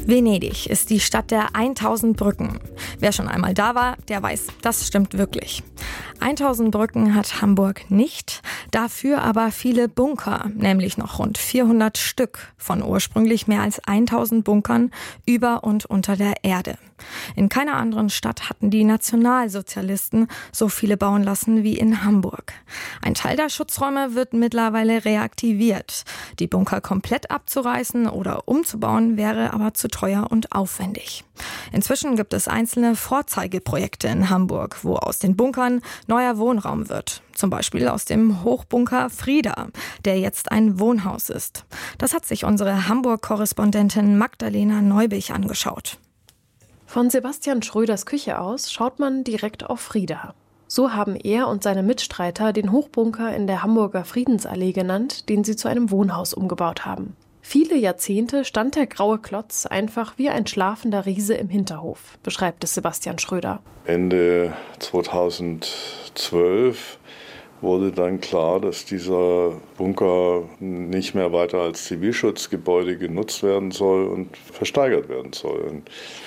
Venedig ist die Stadt der 1000 Brücken. Wer schon einmal da war, der weiß, das stimmt wirklich. 1000 Brücken hat Hamburg nicht, dafür aber viele Bunker, nämlich noch rund 400 Stück von ursprünglich mehr als 1000 Bunkern über und unter der Erde. In keiner anderen Stadt hatten die Nationalsozialisten so viele bauen lassen wie in Hamburg. Ein Teil der Schutzräume wird mittlerweile reaktiviert. Die Bunker komplett abzureißen oder umzubauen wäre aber zu teuer und aufwendig. Inzwischen gibt es einzelne Vorzeigeprojekte in Hamburg, wo aus den Bunkern neuer Wohnraum wird. Zum Beispiel aus dem Hochbunker Frieda, der jetzt ein Wohnhaus ist. Das hat sich unsere Hamburg-Korrespondentin Magdalena Neubich angeschaut. Von Sebastian Schröders Küche aus schaut man direkt auf Frieda. So haben er und seine Mitstreiter den Hochbunker in der Hamburger Friedensallee genannt, den sie zu einem Wohnhaus umgebaut haben. Viele Jahrzehnte stand der graue Klotz einfach wie ein schlafender Riese im Hinterhof, beschreibt es Sebastian Schröder. Ende 2012 wurde dann klar, dass dieser Bunker nicht mehr weiter als Zivilschutzgebäude genutzt werden soll und versteigert werden soll. Und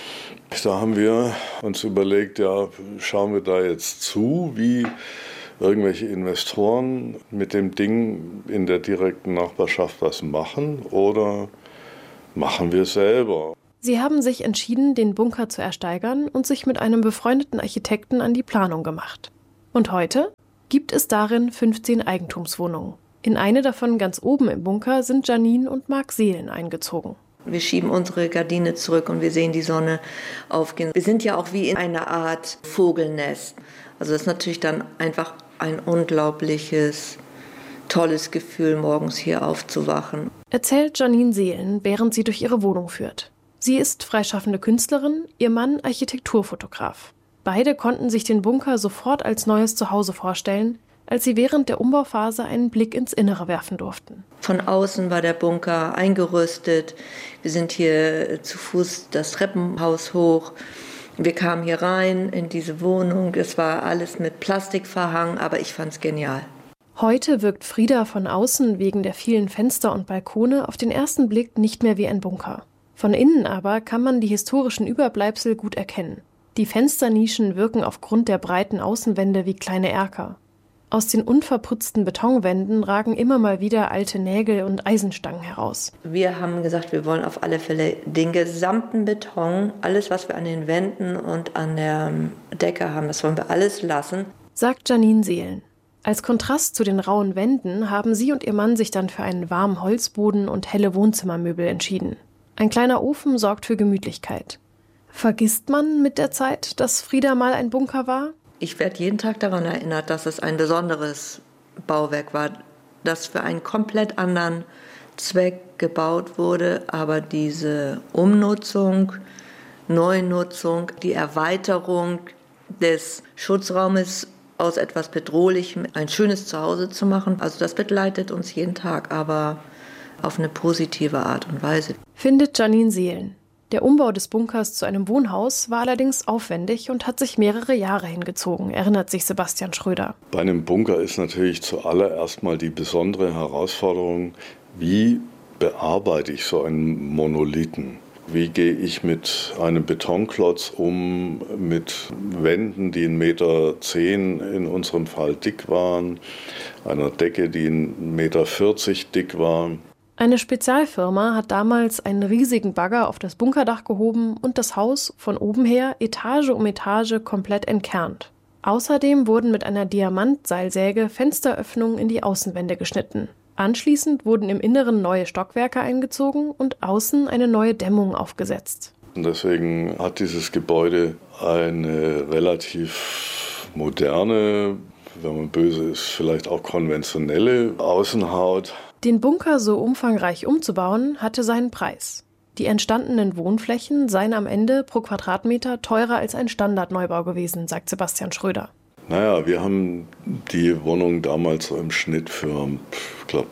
da haben wir uns überlegt, ja, schauen wir da jetzt zu, wie irgendwelche Investoren mit dem Ding in der direkten Nachbarschaft was machen, oder machen wir es selber? Sie haben sich entschieden, den Bunker zu ersteigern und sich mit einem befreundeten Architekten an die Planung gemacht. Und heute gibt es darin 15 Eigentumswohnungen. In eine davon ganz oben im Bunker sind Janine und Marc Seelen eingezogen. Wir schieben unsere Gardine zurück und wir sehen die Sonne aufgehen. Wir sind ja auch wie in einer Art Vogelnest. Also das ist natürlich dann einfach ein unglaubliches, tolles Gefühl, morgens hier aufzuwachen. Erzählt Janine Seelen, während sie durch ihre Wohnung führt. Sie ist freischaffende Künstlerin, ihr Mann Architekturfotograf. Beide konnten sich den Bunker sofort als neues Zuhause vorstellen, als sie während der Umbauphase einen Blick ins Innere werfen durften. Von außen war der Bunker eingerüstet. Wir sind hier zu Fuß das Treppenhaus hoch. Wir kamen hier rein in diese Wohnung. Es war alles mit Plastik verhangen, aber ich fand es genial. Heute wirkt Frieda von außen wegen der vielen Fenster und Balkone auf den ersten Blick nicht mehr wie ein Bunker. Von innen aber kann man die historischen Überbleibsel gut erkennen. Die Fensternischen wirken aufgrund der breiten Außenwände wie kleine Erker. Aus den unverputzten Betonwänden ragen immer mal wieder alte Nägel und Eisenstangen heraus. Wir haben gesagt, wir wollen auf alle Fälle den gesamten Beton, alles, was wir an den Wänden und an der Decke haben, das wollen wir alles lassen, sagt Janine Seelen. Als Kontrast zu den rauen Wänden haben sie und ihr Mann sich dann für einen warmen Holzboden und helle Wohnzimmermöbel entschieden. Ein kleiner Ofen sorgt für Gemütlichkeit. Vergisst man mit der Zeit, dass Frieda mal ein Bunker war? Ich werde jeden Tag daran erinnert, dass es ein besonderes Bauwerk war, das für einen komplett anderen Zweck gebaut wurde. Aber diese Umnutzung, Neunutzung, die Erweiterung des Schutzraumes aus etwas Bedrohlichem ein schönes Zuhause zu machen, also das begleitet uns jeden Tag, aber auf eine positive Art und Weise. Findet Janine Seelen. Der Umbau des Bunkers zu einem Wohnhaus war allerdings aufwendig und hat sich mehrere Jahre hingezogen, erinnert sich Sebastian Schröder. Bei einem Bunker ist natürlich zuallererst mal die besondere Herausforderung, wie bearbeite ich so einen Monolithen? Wie gehe ich mit einem Betonklotz um, mit Wänden, die 1,10 Meter in unserem Fall dick waren, einer Decke, die 1,40 Meter dick war? Eine Spezialfirma hat damals einen riesigen Bagger auf das Bunkerdach gehoben und das Haus von oben her Etage um Etage komplett entkernt. Außerdem wurden mit einer Diamantseilsäge Fensteröffnungen in die Außenwände geschnitten. Anschließend wurden im Inneren neue Stockwerke eingezogen und außen eine neue Dämmung aufgesetzt. Und deswegen hat dieses Gebäude eine relativ moderne, wenn man böse ist, vielleicht auch konventionelle Außenhaut. Den Bunker so umfangreich umzubauen, hatte seinen Preis. Die entstandenen Wohnflächen seien am Ende pro Quadratmeter teurer als ein Standardneubau gewesen, sagt Sebastian Schröder. Naja, wir haben die Wohnung damals so im Schnitt für, ich glaube,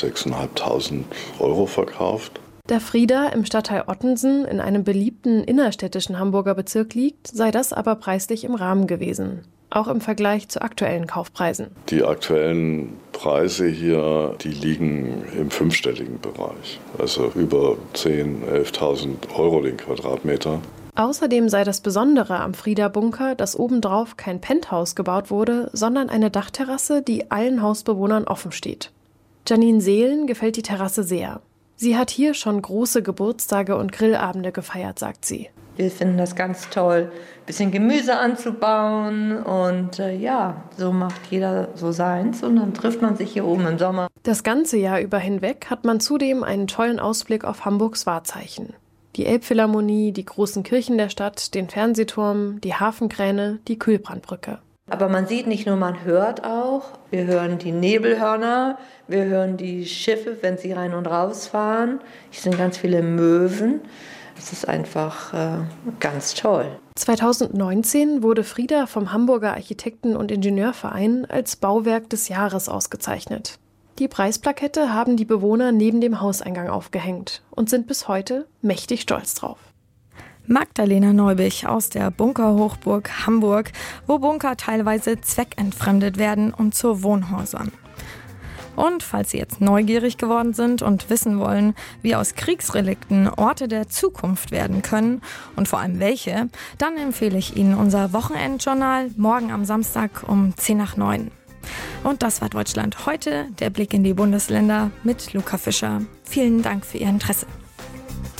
6.500 € verkauft. Da Frieda im Stadtteil Ottensen in einem beliebten innerstädtischen Hamburger Bezirk liegt, sei das aber preislich im Rahmen gewesen. auch im Vergleich zu aktuellen Kaufpreisen. Die aktuellen Preise hier, die liegen im fünfstelligen Bereich, also über 10.000, 11.000 Euro den Quadratmeter. Außerdem sei das Besondere am Frieda-Bunker, dass obendrauf kein Penthouse gebaut wurde, sondern eine Dachterrasse, die allen Hausbewohnern offen steht. Janine Seelen gefällt die Terrasse sehr. Sie hat hier schon große Geburtstage und Grillabende gefeiert, sagt sie. Wir finden das ganz toll, ein bisschen Gemüse anzubauen und so macht jeder so seins und dann trifft man sich hier oben im Sommer. Das ganze Jahr über hinweg hat man zudem einen tollen Ausblick auf Hamburgs Wahrzeichen. Die Elbphilharmonie, die großen Kirchen der Stadt, den Fernsehturm, die Hafenkräne, die Kühlbrandbrücke. Aber man sieht nicht nur, man hört auch. Wir hören die Nebelhörner, wir hören die Schiffe, wenn sie rein und raus fahren. Hier sind ganz viele Möwen. Es ist einfach ganz toll. 2019 wurde Frieda vom Hamburger Architekten- und Ingenieurverein als Bauwerk des Jahres ausgezeichnet. Die Preisplakette haben die Bewohner neben dem Hauseingang aufgehängt und sind bis heute mächtig stolz drauf. Magdalena Neubich aus der Bunkerhochburg Hamburg, wo Bunker teilweise zweckentfremdet werden und zu Wohnhäusern. Und falls Sie jetzt neugierig geworden sind und wissen wollen, wie aus Kriegsrelikten Orte der Zukunft werden können und vor allem welche, dann empfehle ich Ihnen unser Wochenendjournal morgen am Samstag um 8:10. Und das war Deutschland heute, der Blick in die Bundesländer mit Luca Fischer. Vielen Dank für Ihr Interesse.